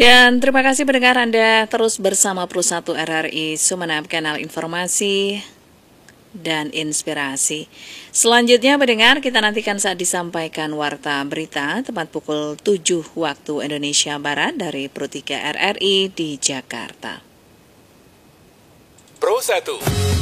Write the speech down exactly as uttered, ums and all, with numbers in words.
Dan terima kasih pendengar Anda terus bersama Pro satu R R I Sumeneb, kanal informasi dan inspirasi. Selanjutnya pendengar, kita nantikan saat disampaikan Warta Berita tepat pukul tujuh waktu Indonesia Barat dari Pro tiga R R I di Jakarta. Pro satu